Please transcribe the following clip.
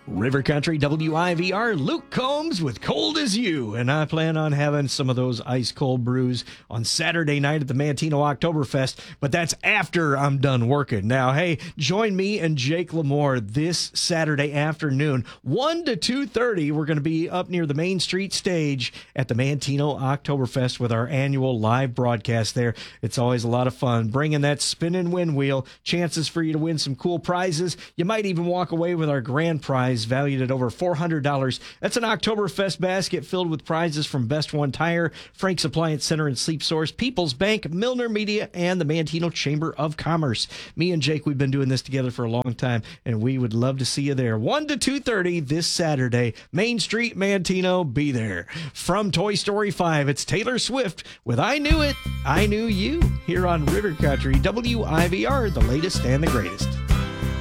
River Country WIVR, Luke Combs with Cold As You, and I plan on having some of those ice cold brews on Saturday night at the Manteno Oktoberfest, but that's after I'm done working. Now, hey, join me and Jake Lamore this Saturday afternoon, 1 to 2:30. We're going to be up near the Main Street stage at the Manteno Oktoberfest with our annual live broadcast there. It's always a lot of fun, bringing that spinning wind wheel, chances for you to win some cool prizes. You might even walk away with our grand prize, valued at over $400. That's an Oktoberfest basket filled with prizes from Best One Tire, Frank's Appliance Center and Sleep Source, People's Bank, Milner Media, and the Manteno Chamber of Commerce. Me and Jake, we've been doing this together for a long time, and we would love to see you there. 1 to 2:30 this Saturday, Main Street, Manteno. Be there. From Toy Story 5, it's Taylor Swift with I Knew It, I Knew You, here on River Country WIVR, the latest and the greatest.